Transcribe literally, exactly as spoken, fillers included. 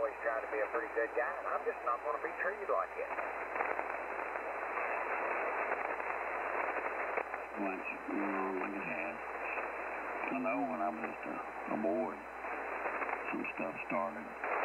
always tried to be a pretty good guy, and I'm just not going to be treated like it. Once, you know, like I had. I know when I was just a, a boy, some stuff started.